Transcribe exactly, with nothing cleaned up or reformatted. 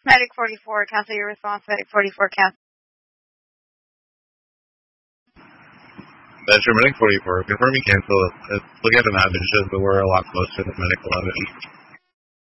Medic forty-four, cancel your response. Medic forty-four, cancel. That's your Medic forty-four. Confirming cancel. Let's look at the map. It shows that we're a lot closer than Medic eleven.